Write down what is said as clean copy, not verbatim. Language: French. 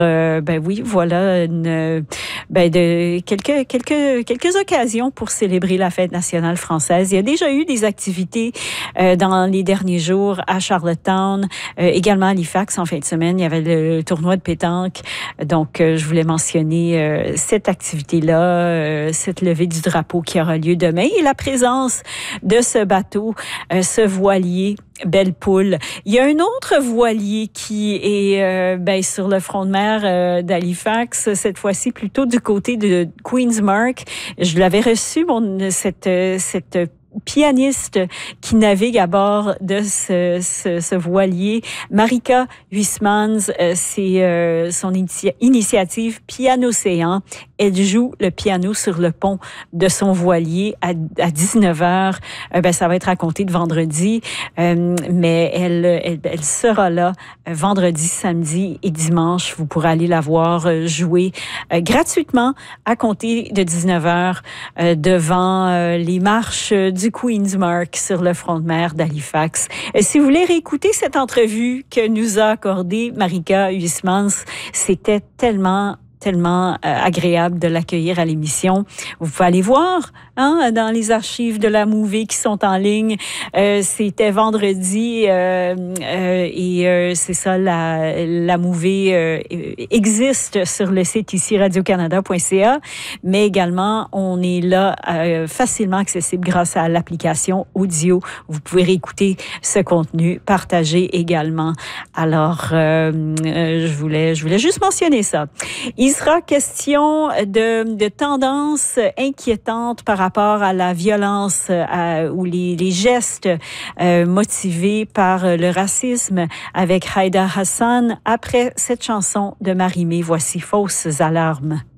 Ben oui, voilà quelques occasions pour célébrer la fête nationale française. Il y a déjà eu des activités dans les derniers jours à Charlottetown, également à Halifax en fin de semaine. Il y avait le tournoi de pétanque. Donc, je voulais mentionner cette activité-là, cette levée du drapeau qui aura lieu demain et la présence de ce bateau, ce voilier Belle Poule. Il y a un autre voilier qui est sur le front de mer d'Halifax, cette fois-ci plutôt du côté de Queen's Mark. Je l'avais reçu, cette pianiste qui navigue à bord de ce voilier. Marika Huismans, c'est son initiative Pianocéan. Elle joue le piano sur le pont de son voilier à 19h. Ça va être raconté de vendredi, mais elle sera là vendredi, samedi et dimanche. Vous pourrez aller la voir jouer gratuitement à compter de 19h devant les marches du Queen's Mark sur le front de mer d'Halifax. Si vous voulez réécouter cette entrevue que nous a accordée Marika Huismans, c'était tellement agréable de l'accueillir à l'émission. Vous pouvez aller voir dans les archives de la Mouvée qui sont en ligne. C'était vendredi et c'est ça, la Mouvée existe sur le site ici radiocanada.ca, mais également on est là facilement accessible grâce à l'application audio. Vous pouvez réécouter ce contenu, partager également. Alors, je voulais juste mentionner ça. Il sera question de tendances inquiétantes par rapport à la violence ou les gestes motivés par le racisme avec Haïda Hassan après cette chanson de Marie-Mé. Voici Fausses alarmes.